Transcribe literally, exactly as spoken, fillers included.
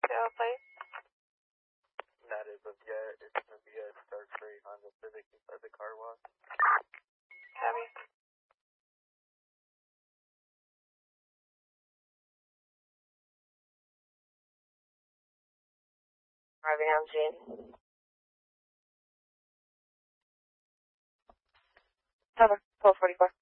Yeah, please. Not as of yet. It's going to be a Star Trek Honda Civic inside the car wash. Copy. Driving on scene. Cover. twelve forty-four.